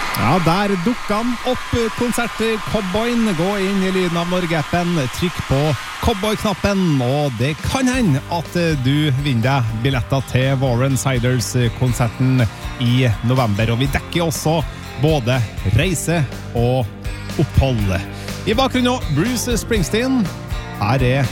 Ja, der dukket han opp konserter Cowboyen. Gå inn i Lyden av Norge-appen, trykk på Cowboy-knappen, og det kan hende at du vinner deg billetter til Warren Siders-konserten i november. Og vi dekker også både reise og opphold. I bakgrunnen Bruce Springsteen. Her